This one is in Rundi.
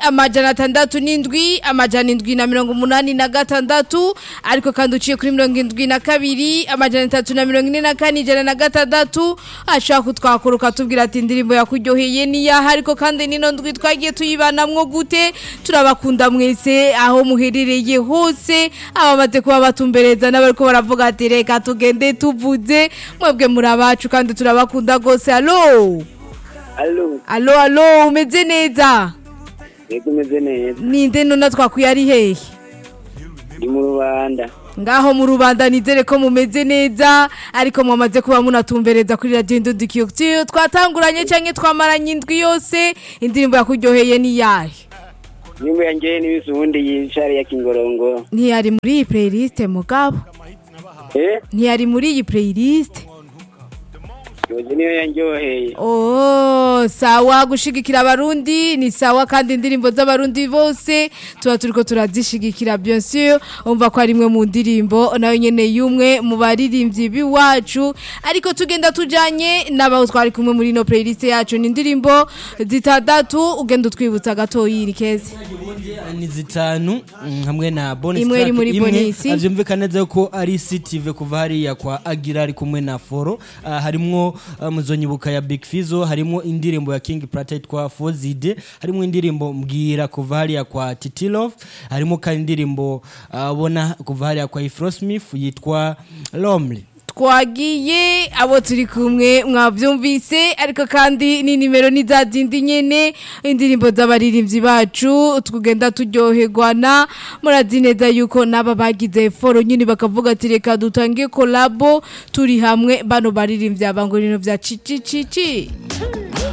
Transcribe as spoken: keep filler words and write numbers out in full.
amajana atandatu n'indwi amajana indwi na mirongo umunani na gatandatu ariko kandi uciye kuri mirongo indwi na kabiri amajana atatu na mirongo ine na kane ijana na gatandatu ashaka kutwakuruka tubwira ati indirimbo yakuryoheye ni yaha ariko kandi nino ndwi twagiye tuyibanamwo gute turabakunda mwese aho muherereye hose abamaze kuba batumbereza n'abariko baravuga ati reka tugende tuvuze mwebwe muri abacu kandi turabakunda gose. Allo Allo allo allo umeze neza? Yego umeze neza. Ninde nona twakuye ari hehe? Ndi mu Rubanda. Ngaho mu Rubanda nizere ko mumeze neza ariko mwamaze kuba munatumbereza kuri Radio Ndudikiyoktiyo twatanguranye canke twamaranye indwi yose indirimbo yakuryoheye ni yahe? Nimwe yanje n'ibisundi yicari ya Kingorongo. Ntiyari muri iyi playlist mugabo? Eh? Ntiyari muri iyi playlist? Yoje niyo yanjoheye. Oh, sawa gushigikira abarundi ni sawa kandi indirimbo z'abarundi bose tuba turiko turazishigikira bien sûr umva ko ari imwe mu ndirimbo nayo nyene yumwe mu baririmbyi biwacu ariko tugenda tujanye n'abaho twari kumwe muri no playlist yacu ni indirimbo zitandatu ugenda utwibutsa gato yirikeze ni zitanu hamwe na bonus imwe iri muri bonus avyumvikana neza ko ari Citive kuva hariya kwa Agira ari kumwe na Foro uh, harimwo uh, muzonyibuka ya Big Fizzo harimo indirimbo ya King Prata yitwa Fozide harimo indirimbo mbwira kuva hariya kwa Titilove harimo kandi indirimbo uh, bona kuva hariya kwa Ifro Smith yitwa Lonely. Twagiye abo turi kumwe mwavyumvise ariko kandi ni nimero ni zazindi nyene indirimbo z'abaririmbyi bacu tugenda turyoherwana murazi neza yuko naba bagize foro nyine bakavuga ati reka dutange collabo turi hamwe bano baririmbyi abangorino vya cici cici.